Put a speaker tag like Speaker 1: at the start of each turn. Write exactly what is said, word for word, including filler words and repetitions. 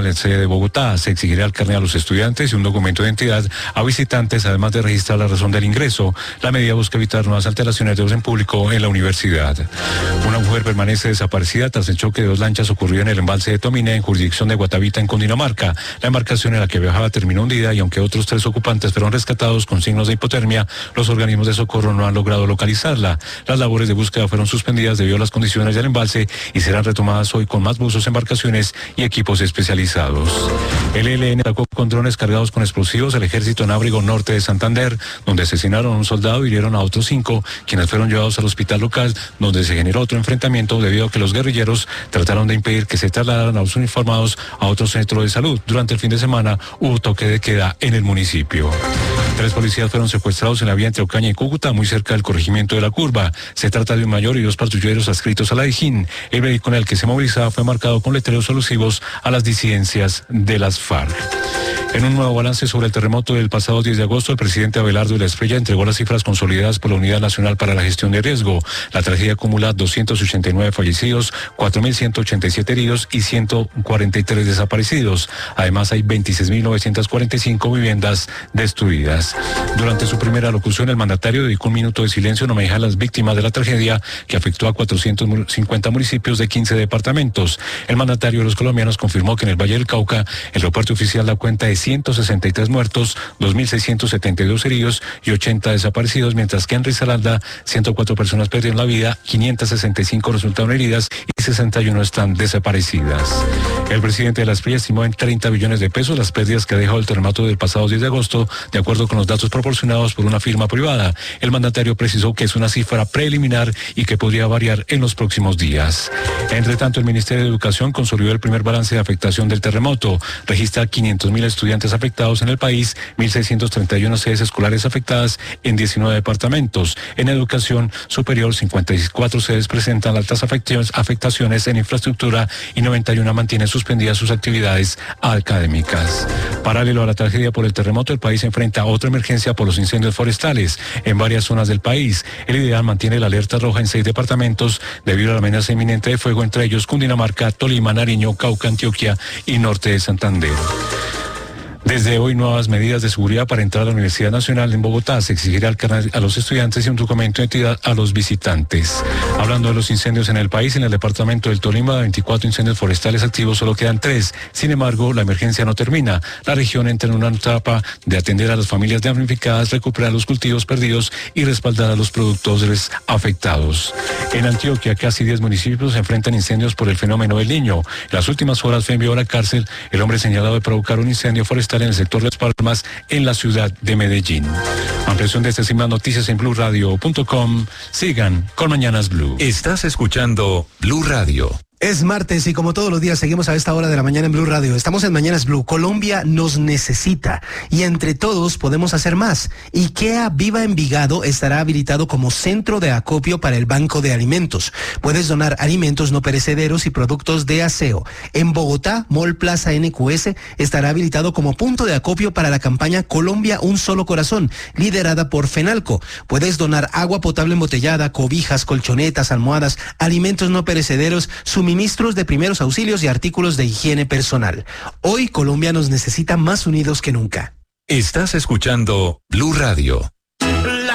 Speaker 1: la sede de Bogotá. Se exigirá el carnet a los estudiantes y un documento de identidad a visitantes, además de registrar la razón del ingreso. La medida busca evitar nuevas alteraciones de orden público en la universidad. Una mujer permanece desaparecida tras el choque de dos lanchas ocurrido en el embalse de Tomine, en jurisdicción de Guatavita, en Cundinamarca. La embarcación en la que viajaba terminó hundida y aunque otros tres ocupantes fueron rescatados con signos de hipotermia, los organismos de socorro no han logrado localizarla. Las labores de búsqueda fueron suspendidas debido a las condiciones del embalse y serán retomadas hoy con más buzos, embarcaciones y equipos especializados. El E L N atacó con drones cargados con explosivos el ejército en Ábrigo Norte de Santander, donde asesinaron a un soldado y hirieron a otros cinco, quienes fueron llevados al hospital local, donde se generó otro enfrentamiento debido a que los guerrilleros trataron de impedir que se trasladaran a los uniformados a otro centro de salud. Durante el fin de semana hubo toque de queda en el municipio. Tres policías fueron secuestrados en la vía entre Ocaña y Cúcuta, muy cerca del corregimiento de La Curva. Se trata de un mayor y dos patrulleros adscritos a la Dijín. El vehículo en el que se movilizaba fue marcado con letreros alusivos a las disidencias de las FARC. En un nuevo balance sobre el terremoto del pasado diez de agosto, el presidente Abelardo de la Espriella entregó las cifras consolidadas por la Unidad Nacional para la Gestión de Riesgo. La tragedia acumula doscientos ochenta y nueve fallecidos, cuatro mil ciento ochenta y siete heridos y ciento cuarenta y tres desaparecidos. Además, hay veintiséis mil novecientas cuarenta y cinco viviendas destruidas. Durante su primera locución, el mandatario dedicó un minuto de silencio en homenaje a las víctimas de la tragedia que afectó a cuatrocientos cincuenta municipios de quince departamentos. El mandatario de los colombianos confirmó que en el Valle del Cauca, el reporte oficial da cuenta de ciento sesenta y tres muertos, dos mil seiscientos setenta y dos heridos y ochenta desaparecidos, mientras que en Risaralda ciento cuatro personas perdieron la vida, quinientas sesenta y cinco resultaron heridas y sesenta y uno están desaparecidas. El presidente de la Espriella estimó en treinta billones de pesos las pérdidas que ha dejado el terremoto del pasado diez de agosto, de acuerdo con los datos proporcionados por una firma privada. El mandatario precisó que es una cifra preliminar y que podría variar en los próximos días. Entre tanto, el Ministerio de Educación consolidó el primer balance de afectación del terremoto. Registra quinientos mil estudiantes afectados en el país, mil seiscientos treinta y uno sedes escolares afectadas en diecinueve departamentos. En educación superior, cincuenta y cuatro sedes presentan altas afectaciones en infraestructura y noventa y uno mantienen suspendidas sus actividades académicas. Paralelo a la tragedia por el terremoto, el país enfrenta otra emergencia por los incendios forestales en varias zonas del país. El IDEAL mantiene la alerta roja en seis departamentos debido a la amenaza inminente de fuego, entre ellos Cundinamarca, Tolima, Nariño, Cauca, Antioquia y norte de Santander. Desde hoy, nuevas medidas de seguridad para entrar a la Universidad Nacional en Bogotá. Se exigirá el carnet a los estudiantes y un documento de identidad a los visitantes. Hablando de los incendios en el país, en el departamento del Tolima, de veinticuatro incendios forestales activos, solo quedan tres. Sin embargo, la emergencia no termina. La región entra en una etapa de atender a las familias damnificadas, recuperar los cultivos perdidos y respaldar a los productores afectados. En Antioquia, casi diez municipios se enfrentan incendios por el fenómeno del Niño. En las últimas horas fue enviado a la cárcel el hombre señalado de provocar un incendio forestal en el sector de Las Palmas, en la ciudad de Medellín. Ampliación de estas y más noticias en blue radio punto com. Sigan con Mañanas Blue.
Speaker 2: Estás escuchando Blue Radio.
Speaker 3: Es martes y como todos los días seguimos a esta hora de la mañana en Blue Radio. Estamos en Mañanas Blue. Colombia nos necesita y entre todos podemos hacer más. IKEA Viva Envigado estará habilitado como centro de acopio para el Banco de Alimentos. Puedes donar alimentos no perecederos y productos de aseo. En Bogotá, Mall Plaza N Q S estará habilitado como punto de acopio para la campaña Colombia Un Solo Corazón, liderada por FENALCO. Puedes donar agua potable embotellada, cobijas, colchonetas, almohadas, alimentos no perecederos, suministros de primeros auxilios y artículos de higiene personal. Hoy Colombia nos necesita más unidos que nunca.
Speaker 2: Estás escuchando Blue Radio.